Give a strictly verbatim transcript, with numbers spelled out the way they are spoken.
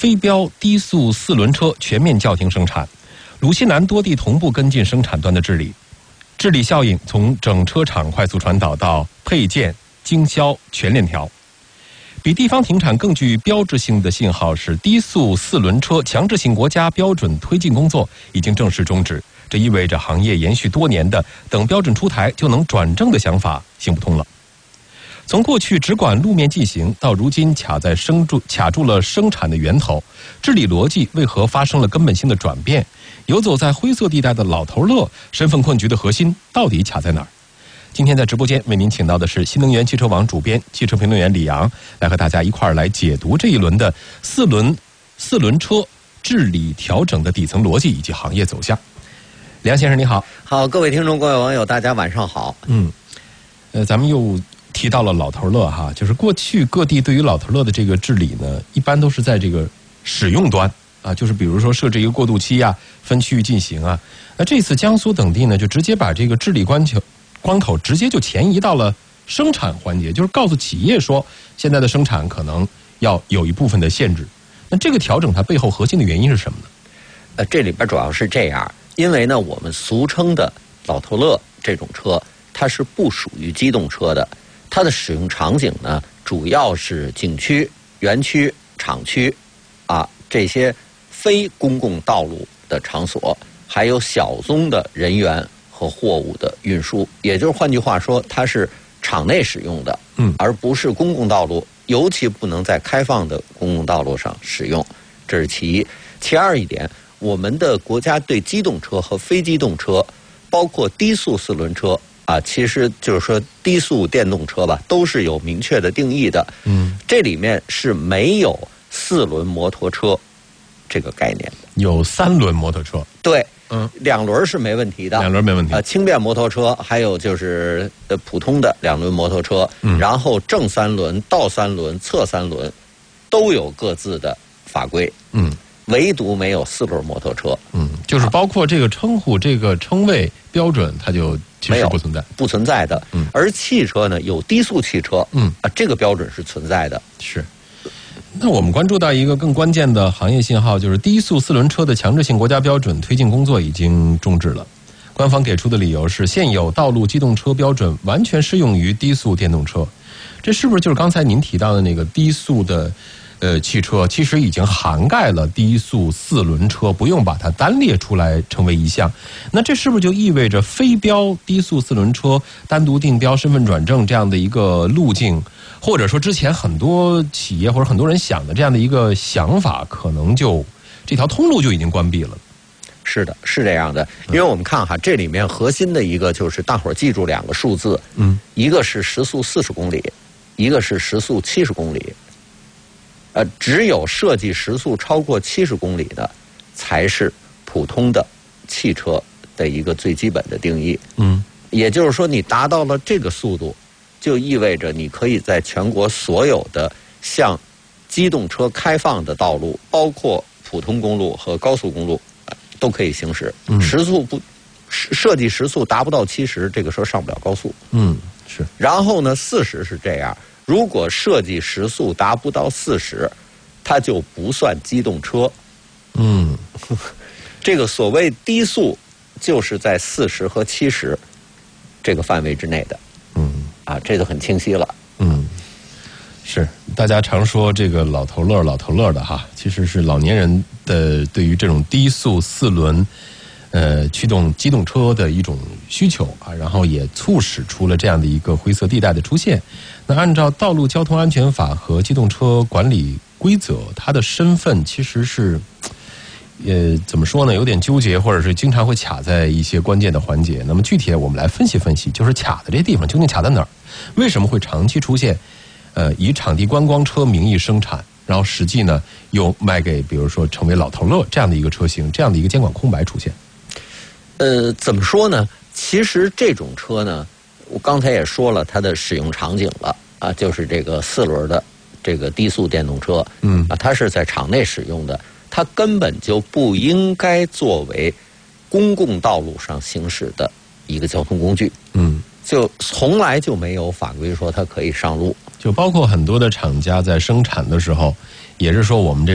非标低速四轮车全面叫停生产，鲁西南多地同步跟进生产端的治理，治理效应从整车厂快速传导到配件、经销全链条。比地方停产更具标志性的信号是，低速四轮车强制性国家标准推进工作已经正式终止。这意味着行业延续多年的等标准出台就能转正的想法行不通了。从过去只管路面进行，到如今卡在生住卡住了生产的源头，治理逻辑为何发生了根本性的转变？游走在灰色地带的老头乐身份困局的核心到底卡在哪儿？今天在直播间为您请到的是新能源汽车网主编、汽车评论员李阳，来和大家一块儿来解读这一轮的四轮四轮车治理调整的底层逻辑以及行业走向。梁先生你好。 好，各位听众各位网友大家晚上好。 嗯，呃，咱们又提到了老头乐哈，就是过去各地对于老头乐的这个治理呢，一般都是在这个使用端啊，就是比如说设置一个过渡期啊，分区域进行啊。那这次江苏等地呢，就直接把这个治理关口关口直接就前移到了生产环节，就是告诉企业说，现在的生产可能要有一部分的限制。那这个调整它背后核心的原因是什么呢？ 呃，这里边主要是这样，因为呢，我们俗称的老头乐这种车，它是不属于机动车的，它的使用场景呢，主要是景区、园区、厂区，啊，这些非公共道路的场所，还有小宗的人员和货物的运输。也就是换句话说，它是场内使用的，嗯，而不是公共道路，尤其不能在开放的公共道路上使用。这是其一。其二一点，我们的国家对机动车和非机动车，包括低速四轮车啊，其实就是说低速电动车吧，都是有明确的定义的。嗯，这里面是没有四轮摩托车这个概念的。 有三轮摩托车。 对，嗯，两轮是没问题的， 两轮没问题。 呃，轻便摩托车，还有就是呃普通的两轮摩托车，嗯，然后正三轮、倒三轮、侧三轮，都有各自的法规。嗯。唯独没有四轮摩托车， 嗯，就是包括这个称呼、这个称谓标准，它就其实不存在， 不存在的。嗯，而汽车呢，有低速汽车，嗯啊，这个标准是存在的。 是。那我们关注到一个更关键的行业信号，就是低速四轮车的强制性国家标准推进工作已经终止了。官方给出的理由是，现有道路机动车标准完全适用于低速电动车。这是不是就是刚才您提到的那个低速的？呃，汽车其实已经涵盖了低速四轮车，不用把它单列出来成为一项。那这是不是就意味着非标低速四轮车单独定标身份转正这样的一个路径，或者说之前很多企业或者很多人想的这样的一个想法，可能就这条通路就已经关闭了？ 是的，是这样的。因为我们看哈，这里面核心的一个就是大伙儿记住两个数字，嗯，一个是时速四十公里，一个是时速七十公里。呃，只有设计时速超过七十公里的，才是普通的汽车的一个最基本的定义。嗯，也就是说，你达到了这个速度，就意味着你可以在全国所有的向机动车开放的道路，包括普通公路和高速公路，呃、都可以行驶。嗯，时速不设计时速达不到七十，这个车上不了高速。嗯，是。然后呢，四十是这样。如果设计时速达不到四十，它就不算机动车。嗯，这个所谓低速，就是在四十和七十这个范围之内的。嗯，啊，这就很清晰了。嗯， 是大家常说这个老头乐、老头乐的哈，其实是老年人的对于这种低速四轮。呃，驱动机动车的一种需求啊，然后也促使出了这样的一个灰色地带的出现。那按照《道路交通安全法》和《机动车管理规则》，它的身份其实是，呃，怎么说呢？有点纠结，或者是经常会卡在一些关键的环节。那么具体我们来分析分析，就是卡的这地方究竟卡在哪儿？为什么会长期出现呃以场地观光车名义生产，然后实际呢又卖给比如说成为老头乐这样的一个车型，这样的一个监管空白出现？ 呃，怎么说呢？其实这种车呢，我刚才也说了它的使用场景了啊，就是这个四轮的这个低速电动车，嗯啊，它是在场内使用的，它根本就不应该作为公共道路上行驶的一个交通工具，嗯，就从来就没有法规说它可以上路， 就包括很多的厂家在生产的时候，也是说我们这。